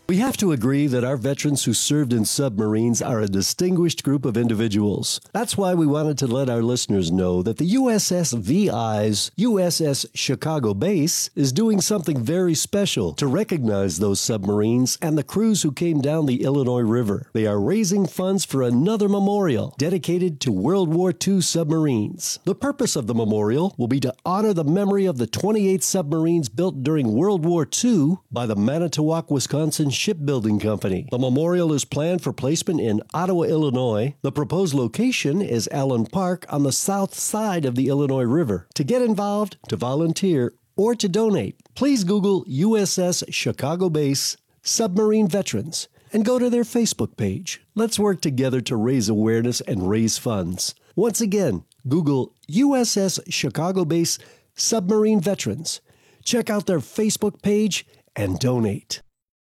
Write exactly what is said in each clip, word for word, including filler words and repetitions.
We have to agree that our veterans who served in submarines are a distinguished group of individuals. That's why we wanted to let our listeners know that the U S S V I's U S S Chicago base is doing something very special to recognize those submarines and the crews who came down the Illinois River. They are raising funds for another memorial dedicated to World War Two submarines. The purpose of the memorial will be to honor the memory of the twenty-eight submarines built during World War Two by the Manitowoc, Wisconsin Shipbuilding Company. The memorial is planned for placement in Ottawa, Illinois. The proposed location is Allen Park on the south side of the Illinois River. To get involved, to volunteer, or to donate, please Google U S S Chicago Base Submarine Veterans and go to their Facebook page. Let's work together to raise awareness and raise funds. Once again, Google U S S Chicago Base Submarine Veterans. Check out their Facebook page and donate.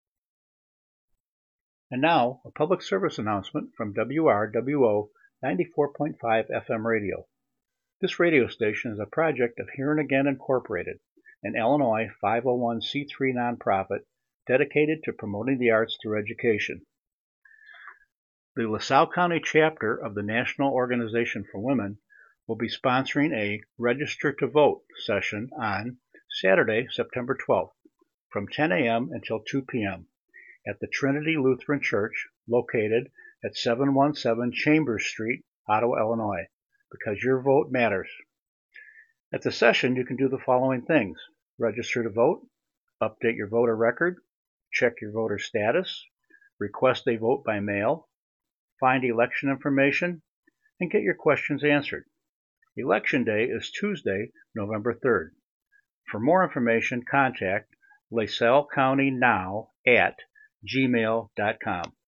And now, a public service announcement from W R W O ninety-four point five F M radio. This radio station is a project of Hearing Again Incorporated, an Illinois five oh one c three nonprofit dedicated to promoting the arts through education. The LaSalle County chapter of the National Organization for Women will be sponsoring a Register to Vote session on Saturday, September twelfth, from ten a.m. until two p.m. at the Trinity Lutheran Church, located at seven one seven Chambers Street, Ottawa, Illinois, because your vote matters. At the session, you can do the following things: register to vote, update your voter record, check your voter status, request a vote by mail, find election information, and get your questions answered. Election Day is Tuesday, November third. For more information, contact LaSalle County Now at gmail dot com.